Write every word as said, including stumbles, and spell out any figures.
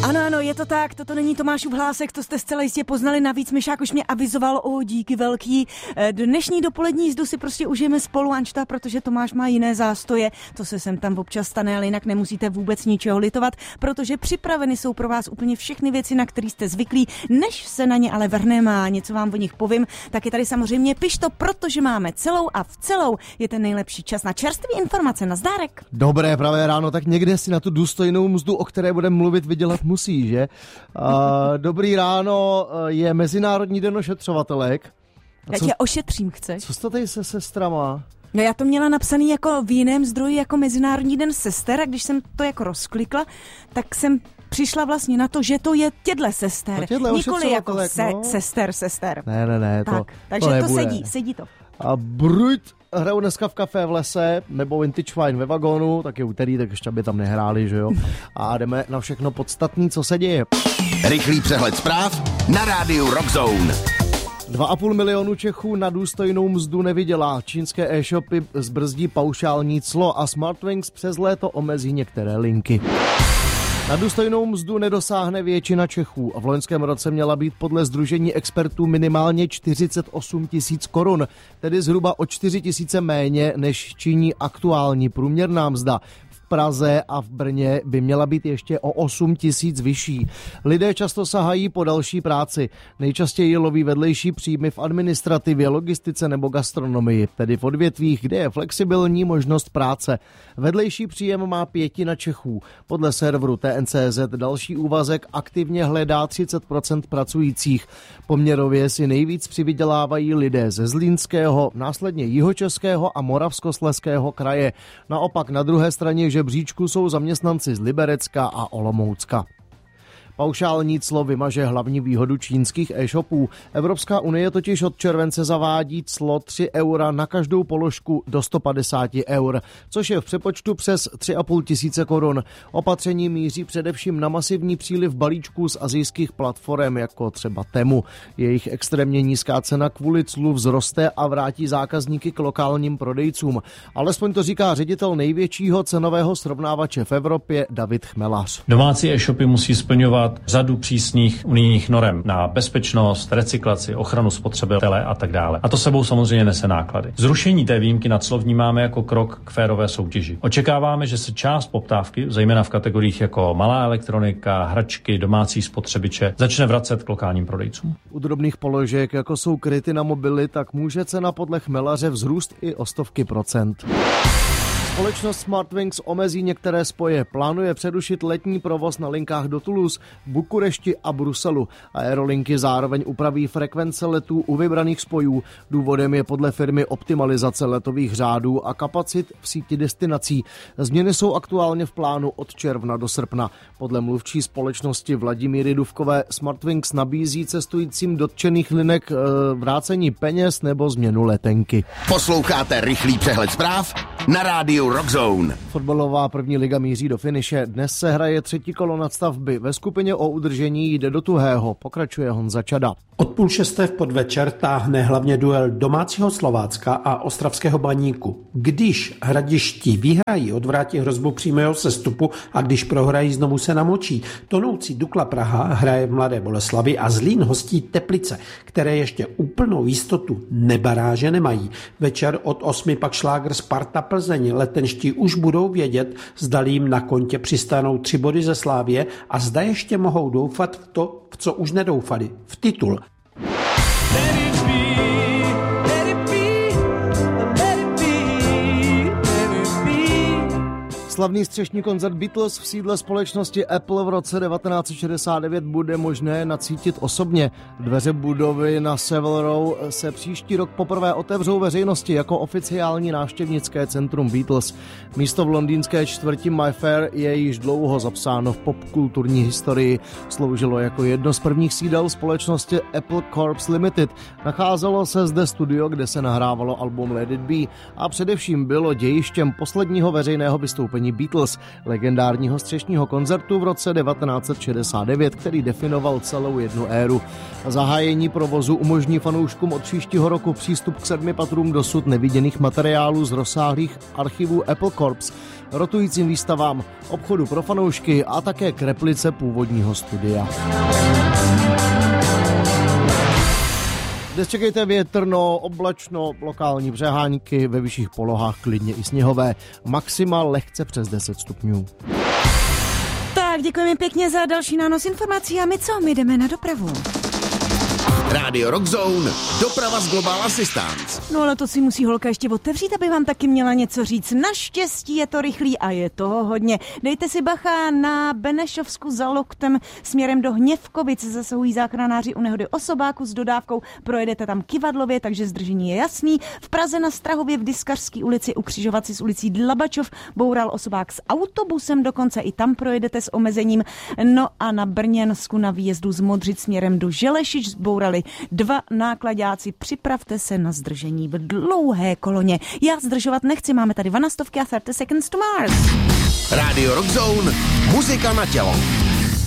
Ano, ano, je to tak, toto není Tomášův hlásek, to jste zcela jistě poznali, navíc Myšák už mě avizoval, o díky velký. Dnešní dopolední jízdu si prostě užijeme spolu, Ančta, protože Tomáš má jiné zástoje, to se sem tam občas stane, ale jinak nemusíte vůbec ničeho litovat, protože připraveny jsou pro vás úplně všechny věci, na které jste zvyklí. Než se na ně ale vrhneme a něco vám o nich povím, tak je tady samozřejmě Pišto, protože máme celou a v celou je ten nejlepší čas na čerstvé informace. Nazdárek. Dobré pravé ráno, tak někde si na tu důstojnou mzdu, o které budeme mluvit, vydělat musí, že? Uh, dobrý ráno, je Mezinárodní den ošetřovatelek. Já tě ošetřím, chceš? Co to tady se sestrama? No já to měla napsaný jako v jiném zdroji jako Mezinárodní den sester a když jsem to jako rozklikla, tak jsem přišla vlastně na to, že to je tědle sester. Tědle nikoli jako se, no. sester, sester. Ne, ne, ne, tak, to takže to, to sedí, sedí to. A Brut hrajou dneska v Café v lese, nebo Vintage Wine ve vagónu, tak je úterý, tak ještě by tam nehráli, že jo? A jdeme na všechno podstatné, co se děje. Rychlý přehled zpráv na rádiu Rockzone. Dva a půl milionu Čechů na důstojnou mzdu nevydělá. Čínské e-shopy zbrzdí paušální clo a Smartwings přes léto omezí některé linky. Na důstojnou mzdu nedosáhne většina Čechů. V loňském roce měla být podle sdružení expertů minimálně čtyřicet osm tisíc korun, tedy zhruba o čtyři tisíce méně, než činí aktuální průměrná mzda. V Praze a v Brně by měla být ještě o osm tisíc vyšší. Lidé často sahají po další práci. Nejčastěji loví vedlejší příjmy v administrativě, logistice nebo gastronomii, tedy v odvětvích, kde je flexibilní možnost práce. Vedlejší příjem má pětina Čechů. Podle serveru T N C Z další úvazek aktivně hledá třicet procent pracujících. Poměrově si nejvíc přivydělávají lidé ze Zlínského, následně Jihočeského a Moravskoslezského kraje. Naopak na druhé straně žebříčku jsou zaměstnanci z Liberecka a Olomoucka. Paušální clo vymaže hlavní výhodu čínských e-shopů. Evropská unie totiž od července zavádí clo tři eura na každou položku do sto padesát eur, což je v přepočtu přes tři a půl tisíce korun. Opatření míří především na masivní příliv balíčků z asijských platform, jako třeba Temu. Jejich extrémně nízká cena kvůli clu vzroste a vrátí zákazníky k lokálním prodejcům. Alespoň to říká ředitel největšího cenového srovnávače v Evropě David Chmelař. Domácí e-shopy musí splňovat řadu přísných unijních norem na bezpečnost, recyklaci, ochranu spotřebitele a tak dále. A to sebou samozřejmě nese náklady. Zrušení té výjimky na clo vnímáme jako krok k férové soutěži. Očekáváme, že se část poptávky, zejména v kategoriích jako malá elektronika, hračky, domácí spotřebiče, začne vracet k lokálním prodejcům. U drobných položek, jako jsou kryty na mobily, tak může cena podle Chmelaře vzrůst i o stovky procent. Společnost Smartwings omezí některé spoje. Plánuje přerušit letní provoz na linkách do Toulouse, Bukurešti a Bruselu. Aerolinky zároveň upraví frekvence letů u vybraných spojů. Důvodem je podle firmy optimalizace letových řádů a kapacit v síti destinací. Změny jsou aktuálně v plánu od června do srpna. Podle mluvčí společnosti Vladimíry Duvkové Smartwings nabízí cestujícím dotčených linek e, vrácení peněz nebo změnu letenky. Posloucháte rychlý přehled zpráv na rádiu Rockzone. Fotbalová první liga míří do finiše. Dnes se hraje třetí kolo nadstavby. Ve skupině o udržení jde do tuhého. Pokračuje Honza Čada. Od půl šesté v podvečer táhne hlavně duel domácího Slovácka a ostravského Baníku. Když hradiští vyhrají, odvrátí hrozbu přímého sestupu a když prohrají, znovu se namočí. Tonoucí Dukla Praha hraje v Mladé Boleslavi a Zlín hostí Teplice, které ještě úplnou jistotu nebaráže nemají. Večer od osmi pak šlágr Sparta Plzeň. Letenští už budou vědět, zdali jim na kontě přistanou tři body ze Slávie a zda ještě mohou doufat v to, v co už nedoufali, v titul. Slavný střešní koncert Beatles v sídle společnosti Apple v roce devatenáct set šedesát devět bude možné nacítit osobně. Dveře budovy na Savile Row se příští rok poprvé otevřou veřejnosti jako oficiální návštěvnické centrum Beatles. Místo v londýnské čtvrti Mayfair je již dlouho zapsáno v popkulturní historii. Sloužilo jako jedno z prvních sídel společnosti Apple Corps Limited. Nacházelo se zde studio, kde se nahrávalo album Let It Be a především bylo dějištěm posledního veřejného vystoupení vysílání Beatles, legendárního střešního koncertu v roce devatenáct set šedesát devět, který definoval celou jednu éru. Zahájení provozu umožní fanouškům od příštího roku přístup k sedmi patrům dosud neviděných materiálů z rozsáhlých archivů Apple Corps, rotujícím výstavám, obchodu pro fanoušky a také k replice původního studia. Dnes čekejte větrno, oblačno, lokální břehánky, ve vyšších polohách klidně i sněhové, maxima lehce přes deset stupňů. Tak děkujeme pěkně za další nános informací a my co? My jdeme na dopravu. Rádio Rock Zone, doprava z Global Assistance. No ale to si musí holka ještě otevřít, aby vám taky měla něco říct. Naštěstí je to rychlý a je toho hodně. Dejte si bacha, na Benešovsku za Loktem směrem do Hněvkovic zasahují záchranáři u nehody osobáku s dodávkou. Projedete tam Kivadlově, takže zdržení je jasný. V Praze na Strahově v Diskařské ulici u křižovatci s ulicí Dlabačov boural osobák s autobusem, dokonce i tam projedete s omezením. No a na Brněnsku na výjezdu z Modřic směrem do Želešič zbourali dva nákladáci. Připravte se na zdržení v dlouhé koloně. Já zdržovat nechci, máme tady vanastovky a thirty seconds to Mars. Rádio Rock Zone, muzika na tělo.